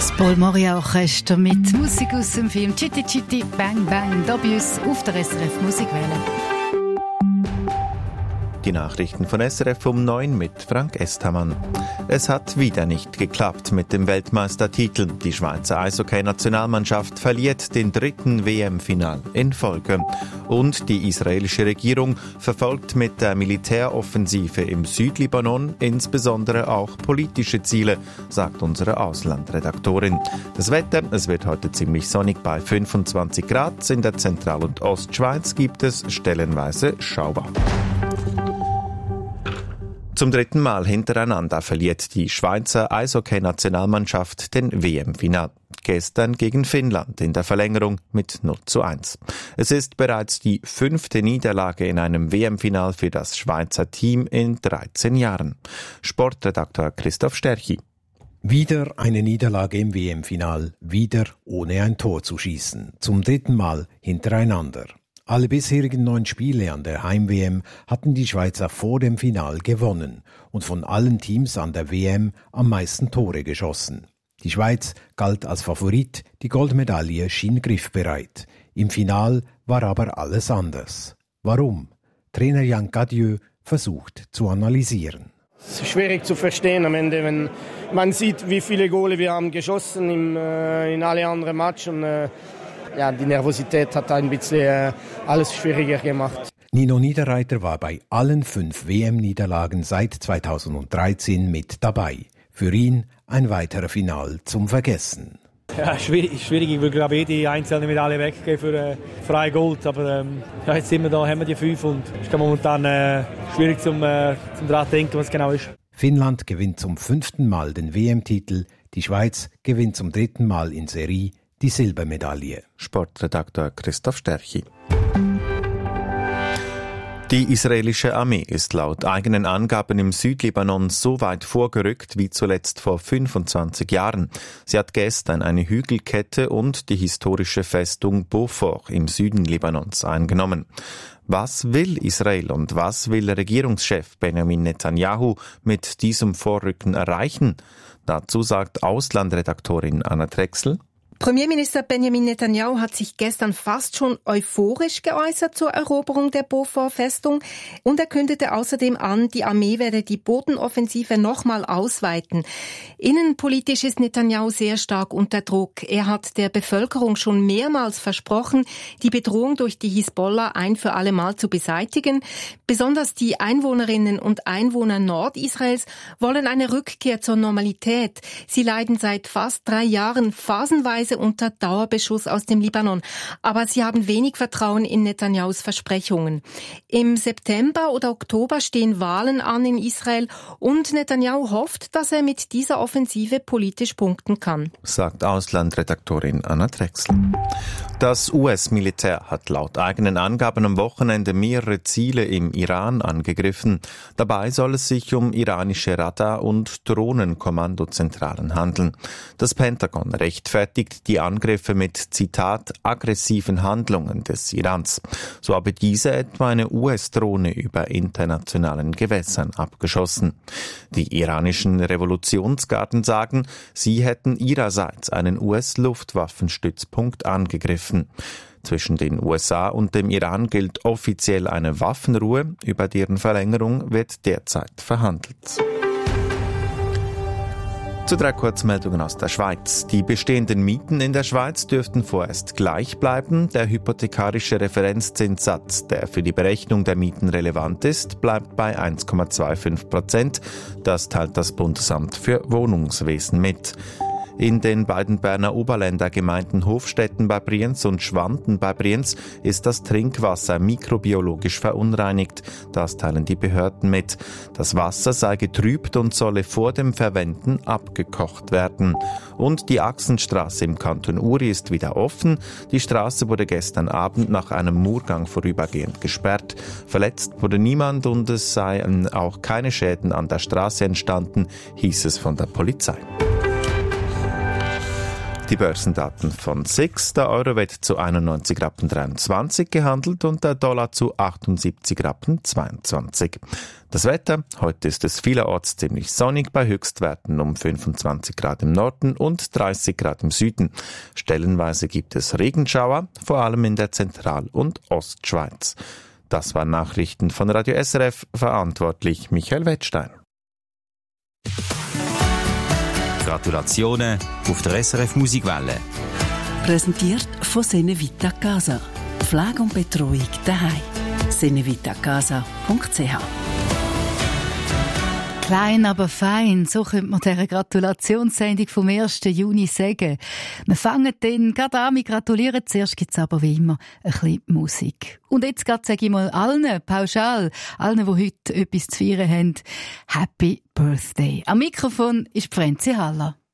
Das Paul Moria Orchester mit Musik aus dem Film Chitty Chitty Bang Bang, da bei uns auf der SRF Musikwelle. Die Nachrichten von SRF um 9 mit Frank Esthamann. Es hat wieder nicht geklappt mit dem Weltmeistertitel. Die Schweizer Eishockey-Nationalmannschaft verliert den 3. WM-Final in Folge. Und die israelische Regierung verfolgt mit der Militäroffensive im Südlibanon insbesondere auch politische Ziele, sagt unsere Auslandredaktorin. Das Wetter, es wird heute ziemlich sonnig bei 25 Grad. In der Zentral- und Ostschweiz gibt es stellenweise Schauer. Zum 3. Mal hintereinander verliert die Schweizer Eishockey-Nationalmannschaft den WM-Final. Gestern gegen Finnland in der Verlängerung mit 0:1. Es ist bereits die 5. Niederlage in einem WM-Final für das Schweizer Team in 13 Jahren. Sportredakteur Christoph Sterchi. Wieder eine Niederlage im WM-Final, wieder ohne ein Tor zu schießen. Zum 3. Mal hintereinander. Alle bisherigen 9 Spiele an der Heim-WM hatten die Schweizer vor dem Final gewonnen und von allen Teams an der WM am meisten Tore geschossen. Die Schweiz galt als Favorit, die Goldmedaille schien griffbereit. Im Final war aber alles anders. Warum? Trainer Jan Cadieux versucht zu analysieren. Es ist schwierig zu verstehen am Ende, wenn man sieht, wie viele Gole wir haben geschossen in alle anderen Matches. Die Nervosität hat ein bisschen alles schwieriger gemacht. Nino Niederreiter war bei allen 5 WM-Niederlagen seit 2013 mit dabei. Für ihn ein weiterer Final zum Vergessen. Ja, schwierig. Ich will, glaube ich, jede einzelne Medaille weggeben für freie Gold. Aber jetzt sind wir da, haben wir die 5 und es ist momentan schwierig zum daran denken, was genau ist. Finnland gewinnt zum 5. Mal den WM-Titel. Die Schweiz gewinnt zum 3. Mal in Serie die Silbermedaille. Sportredakteur Christoph Sterchi. Die israelische Armee ist laut eigenen Angaben im Südlibanon so weit vorgerückt wie zuletzt vor 25 Jahren. Sie hat gestern eine Hügelkette und die historische Festung Beaufort im Süden Libanons eingenommen. Was will Israel und was will Regierungschef Benjamin Netanyahu mit diesem Vorrücken erreichen? Dazu sagt Auslandredaktorin Anna Drechsel. Premierminister Benjamin Netanyahu hat sich gestern fast schon euphorisch geäußert zur Eroberung der Beaufort-Festung und er kündete außerdem an, die Armee werde die Bodenoffensive nochmal ausweiten. Innenpolitisch ist Netanyahu sehr stark unter Druck. Er hat der Bevölkerung schon mehrmals versprochen, die Bedrohung durch die Hisbollah ein für alle Mal zu beseitigen. Besonders die Einwohnerinnen und Einwohner Nordisraels wollen eine Rückkehr zur Normalität. Sie leiden seit fast 3 Jahren phasenweise unter Dauerbeschuss aus dem Libanon. Aber sie haben wenig Vertrauen in Netanyahus Versprechungen. Im September oder Oktober stehen Wahlen an in Israel und Netanyahu hofft, dass er mit dieser Offensive politisch punkten kann. Sagt Auslandredaktorin Anna Drechsel. Das US-Militär hat laut eigenen Angaben am Wochenende mehrere Ziele im Iran angegriffen. Dabei soll es sich um iranische Radar- und Drohnenkommandozentralen handeln. Das Pentagon rechtfertigt die Angriffe mit, Zitat, aggressiven Handlungen des Irans. So habe diese etwa eine US-Drohne über internationalen Gewässern abgeschossen. Die iranischen Revolutionsgarden sagen, sie hätten ihrerseits einen US-Luftwaffenstützpunkt angegriffen. Zwischen den USA und dem Iran gilt offiziell eine Waffenruhe, über deren Verlängerung wird derzeit verhandelt. Zu 3 Kurzmeldungen aus der Schweiz. Die bestehenden Mieten in der Schweiz dürften vorerst gleich bleiben. Der hypothekarische Referenzzinssatz, der für die Berechnung der Mieten relevant ist, bleibt bei 1,25%. Das teilt das Bundesamt für Wohnungswesen mit. In den beiden Berner Oberländer Gemeinden Hofstetten bei Brienz und Schwanden bei Brienz ist das Trinkwasser mikrobiologisch verunreinigt. Das teilen die Behörden mit. Das Wasser sei getrübt und solle vor dem Verwenden abgekocht werden. Und die Achsenstraße im Kanton Uri ist wieder offen. Die Straße wurde gestern Abend nach einem Murgang vorübergehend gesperrt. Verletzt wurde niemand und es seien auch keine Schäden an der Straße entstanden, hieß es von der Polizei. Die Börsendaten von SIX. Der Euro wird zu 91,23 Rappen gehandelt und der Dollar zu 78,22 Rappen. Das Wetter: Heute ist es vielerorts ziemlich sonnig bei Höchstwerten um 25 Grad im Norden und 30 Grad im Süden. Stellenweise gibt es Regenschauer, vor allem in der Zentral- und Ostschweiz. Das waren Nachrichten von Radio SRF, verantwortlich Michael Wettstein. Gratulationen auf der SRF Musikwelle. Präsentiert von Senevita Casa. Pflege und Betreuung daheim. senevitacasa.ch. Klein, aber fein, so könnte man dieser Gratulationssendung vom 1. Juni sagen. Wir fangen dann gerade an mit Gratulieren. Zuerst gibt es aber wie immer ein bisschen Musik. Und jetzt sage ich mal allen, pauschal, allen, die heute etwas zu feiern haben, Happy Birthday. Am Mikrofon ist Franzi Haller.